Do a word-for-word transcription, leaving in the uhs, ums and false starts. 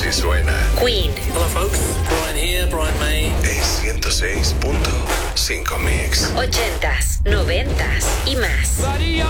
así suena. Queen. Hello folks, Brian here, Brian May. Es ciento seis punto cinco Mix. Ochentas, noventas y más.